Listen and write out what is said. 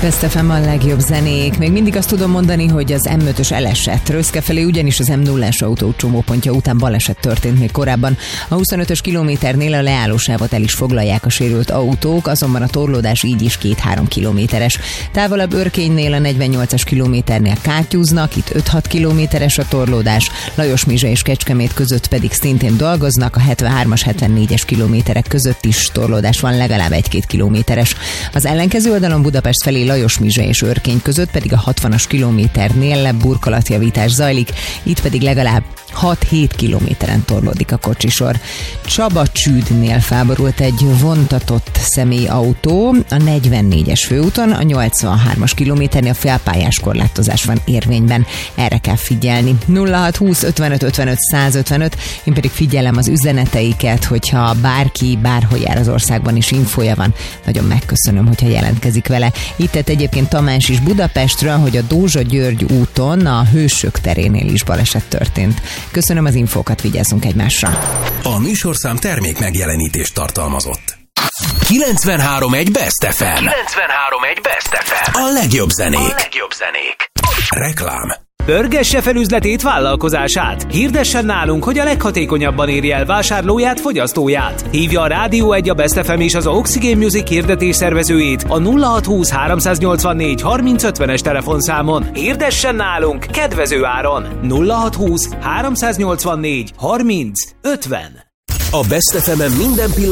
Best FM a legjobb zenék. Még mindig azt tudom mondani, hogy az M5-ös elesett. Röszke felé ugyanis az M0-as autó csomópontja után baleset történt még korábban. A 25-ös kilométernél a leállósávot el is foglalják a sérült autók, azonban a torlódás így is 2-3 kilométeres. Távolabb Örkénynél a 48-as kilométernél kátyúznak, itt 5-6 kilométeres a torlódás. Lajosmizse és Kecskemét között pedig szintén dolgoznak, a 73-as, 74-es kilométerek között is torlódás van, legalább 1-2 kilométeres. Az ellenkező oldalon Budapest felé Lajosmizse és Örkény között pedig a 60-as kilométernél burkolatjavítás zajlik, itt pedig legalább 6-7 kilométeren torlódik a kocsisor. Csaba-Csűdnél felborult egy vontatott személyautó a 44-es főúton, a 83-as kilométernél a félpályás korlátozás van érvényben. Erre kell figyelni. 0620 55 55 155, én pedig figyelem az üzeneteiket, hogyha bárki bárhol jár az országban is infója van, nagyon megköszönöm, hogyha jelentkezik vele. Itt tett egyébként Tamás is Budapestről, hogy a Dózsa-György úton a Hősök terénél is baleset történt. Köszönöm az infókat, vigyázzunk egymásra. A műsorszám termék megjelenítést tartalmazott. 93.1 Best FM. 93.1 Best FM. A legjobb zenék. Reklám. Pörgesse fel üzletét, vállalkozását. Hirdessen nálunk, hogy a leghatékonyabban érje el vásárlóját, fogyasztóját. Hívja a Rádió 1, a Best FM és az Oxygen Music hirdetés szervezőjét a 0620 384 3050-es telefonszámon. Hirdessen nálunk kedvező áron. 0620 384 3050. A Best FM-en minden pillanat